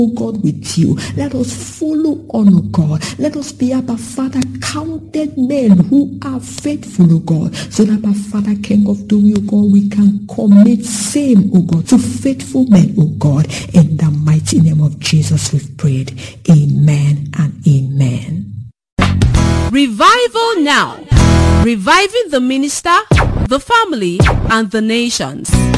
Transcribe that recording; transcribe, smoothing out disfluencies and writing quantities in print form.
oh God, with you. Let us follow on, oh God. Let us be, Abba Father, counted men who are faithful, oh God, so that, Abba Father, King of glory, oh God, we can commit same, oh God, to faithful men, oh God. In the mighty name of Jesus we've prayed. Amen and amen. Revival now. Reviving the minister, the family, and the nations.